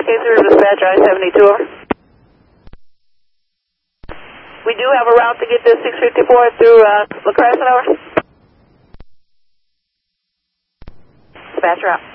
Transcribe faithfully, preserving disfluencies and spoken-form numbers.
K zero dispatch, I seventy-two, over. We do have a route to get to six fifty-four through uh, La Crescent, over. Dispatch route.